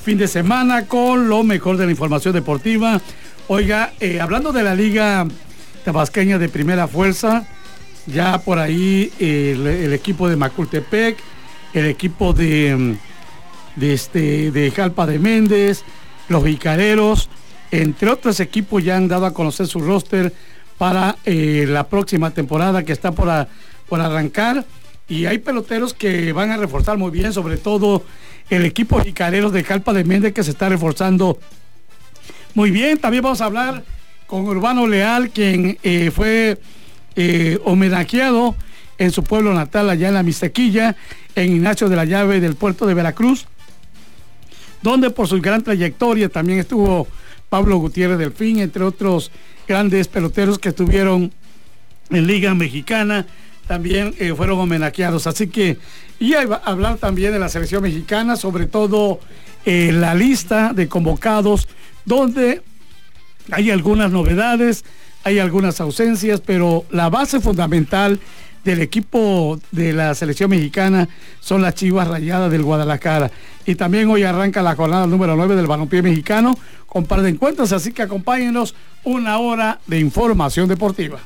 fin de semana con lo mejor de la información deportiva. Oiga, hablando de la Liga Tabasqueña de Primera Fuerza, ya por ahí el equipo de Macultepec, el equipo de Jalpa de Méndez, los Jicareros, entre otros equipos ya han dado a conocer su roster para la próxima temporada que está por arrancar, y hay peloteros que van a reforzar muy bien, sobre todo el equipo Jicareros de Jalpa de Méndez, que se está reforzando muy bien. También vamos a hablar con Urbano Leal, quien fue homenajeado en su pueblo natal, allá en la Mixtequilla, en Ignacio de la Llave del puerto de Veracruz, donde por su gran trayectoria también estuvo Pablo Gutiérrez Delfín, entre otros grandes peloteros que estuvieron en Liga Mexicana, también fueron homenajeados. Así que, y a hablar también de la selección mexicana, sobre todo la lista de convocados, donde hay algunas novedades, hay algunas ausencias, pero la base fundamental del equipo de la selección mexicana son las Chivas Rayadas del Guadalajara. Y también hoy arranca la jornada número 9 del balompié mexicano con par de encuentros, así que acompáñenos, una hora de información deportiva.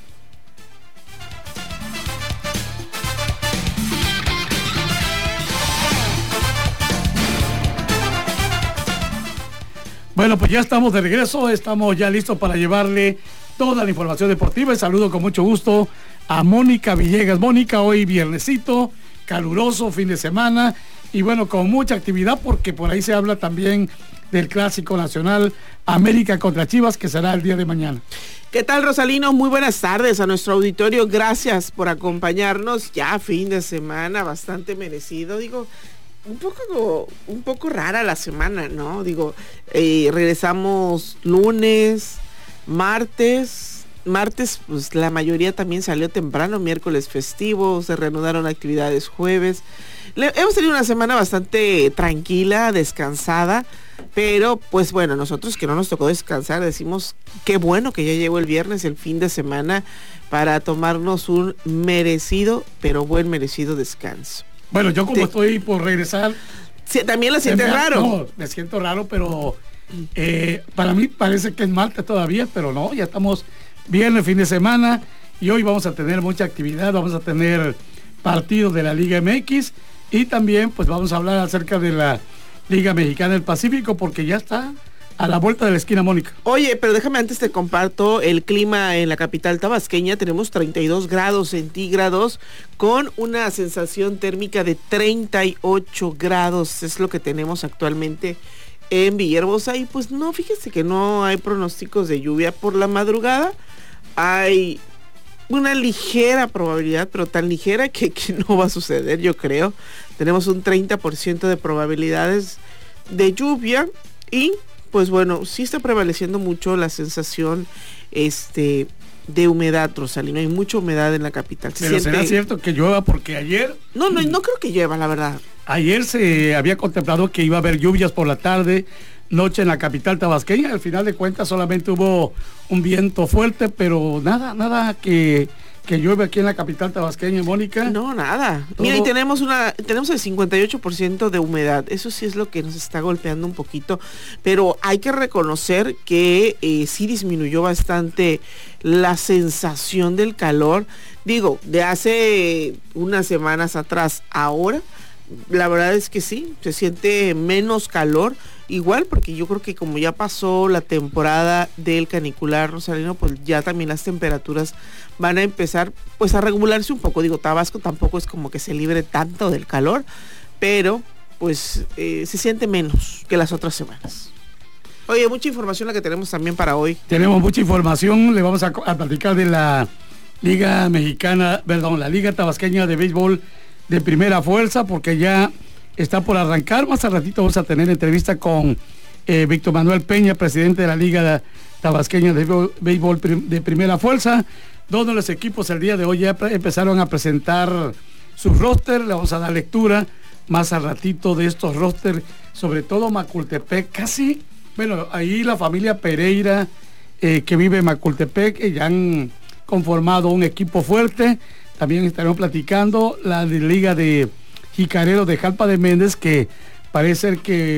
Bueno, pues ya estamos de regreso, estamos ya listos para llevarle toda la información deportiva. Y saludo con mucho gusto a Mónica Villegas. Mónica, hoy viernesito, caluroso, fin de semana, y bueno, con mucha actividad, porque por ahí se habla también del Clásico Nacional América contra Chivas, que será el día de mañana. ¿Qué tal, Rosalino? Muy buenas tardes a nuestro auditorio, gracias por acompañarnos. Ya fin de semana, bastante merecido, digo, un poco rara la semana, ¿no? Digo, regresamos lunes, martes, pues la mayoría también salió temprano, miércoles festivo, se reanudaron actividades jueves. Hemos tenido una semana bastante tranquila, descansada, pero pues bueno, nosotros que no nos tocó descansar, decimos qué bueno que ya llegó el viernes, el fin de semana, para tomarnos un merecido, pero buen merecido descanso. Bueno, yo como estoy por regresar... Sí, ¿también lo sientes raro? No, me siento raro, pero para mí parece que es martes todavía, pero no, ya estamos viernes, fin de semana, y hoy vamos a tener mucha actividad, vamos a tener partidos de la Liga MX, y también pues vamos a hablar acerca de la Liga Mexicana del Pacífico, porque ya está a la vuelta de la esquina, Mónica. Oye, pero déjame antes te comparto el clima en la capital tabasqueña. Tenemos 32 grados centígrados con una sensación térmica de 38 grados. Es lo que tenemos actualmente en Villahermosa. Y pues no, fíjese que no hay pronósticos de lluvia por la madrugada. Hay una ligera probabilidad, pero tan ligera que no va a suceder, yo creo. Tenemos un 30% de probabilidades de lluvia y pues bueno, sí está prevaleciendo mucho la sensación de humedad, Rosalino. Hay mucha humedad en la capital. Pero ¿será cierto que llueva? Porque ayer... No creo que llueva, la verdad. Ayer se había contemplado que iba a haber lluvias por la tarde, noche en la capital tabasqueña. Al final de cuentas solamente hubo un viento fuerte, pero nada que llueve aquí en la capital tabasqueña, Mónica. No, nada. Todo... Mira, y tenemos el 58% de humedad. Eso sí es lo que nos está golpeando un poquito, pero hay que reconocer que sí disminuyó bastante la sensación del calor. Digo, de hace unas semanas atrás, ahora, la verdad es que sí, se siente menos calor. Igual, porque yo creo que como ya pasó la temporada del canicular, Rosalino, pues ya también las temperaturas van a empezar pues a regularse un poco. Digo, Tabasco tampoco es como que se libre tanto del calor, pero pues se siente menos que las otras semanas. Oye, mucha información la que tenemos también para hoy. Tenemos mucha información, le vamos a platicar de la Liga Mexicana, la Liga Tabasqueña de Béisbol de Primera Fuerza, porque ya está por arrancar. Más al ratito vamos a tener entrevista con Víctor Manuel Peña, presidente de la Liga Tabasqueña de Béisbol de Primera Fuerza, donde los equipos el día de hoy ya empezaron a presentar su roster. Le vamos a dar lectura más al ratito de estos roster, sobre todo Macultepec, casi, bueno, ahí la familia Pereira que vive en Macultepec, ya han conformado un equipo fuerte. También estaremos platicando la de Liga de Jicareros de Jalpa de Méndez, que parece que